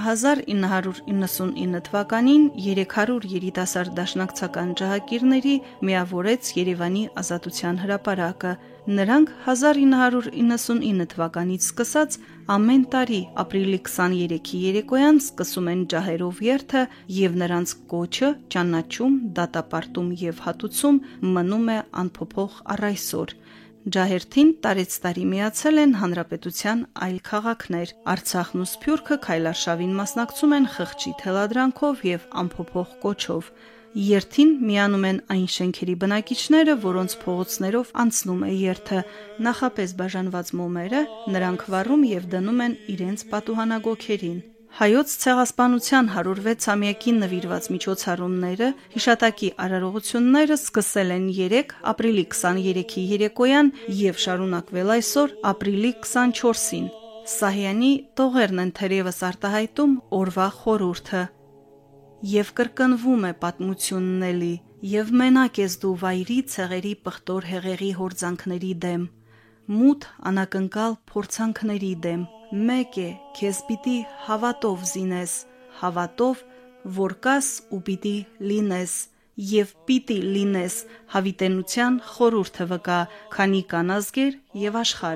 1999 թվականին 300 երիտասարդ դաշնակցական ջահակիրների միավորեց Երևանի Ազատության հրապարակը։ Նրանք 1999 թվականից սկսած ամեն տարի ապրիլի 23-ի երեկոյան սկսում են ջահերով երթը եւ նրանց կոչը, ճանաչում, դատապարտում եւ հատուցում մնում է անփոփոխ առ այսօր։ Ջահերթին տարեցտարի միացել են հանրապետության այլ քաղաքներ։ Արցախն ու Սփյուռքը քայլարշավին մասնակցում են խղճի թելադրանքով եւ անփոփոխ կոչով։ Երթին միանում են այն շենքերի բնակիչները, որոնց փողոցներով անցնում է երթը։ Նախապես բաժանված մոմերը նրանք վառում եւ դնում են իրենց պատուհանագոքերին։ Հայոց ցեղասպանության 106-ամյակին նվիրված միջոցառումները, հիշատակի արարողությունները սկսել են 3 ապրիլի 23-ի երեկոյան եւ շարունակվել այսօր ապրիլի 24-ին։ Սահյանի տողերն են թերևս արտահայտում օրվա խորհուրդը։ Եվ կրկնվում է պատմությունն էլի, եւ մենակ ես դու վայրի ցեղերի պղտոր հեղեղի հորձանքների դեմ, մութ անակնկալ փորձանքների դեմ, մեկ է, քեզ պիտի հավատով զինես, հավատով, որ կաս ու պիտի լինես, եւ պիտի լինես, հավիտենության խորհուրդը վկա, քանի կան ազգեր եւ աշխարհ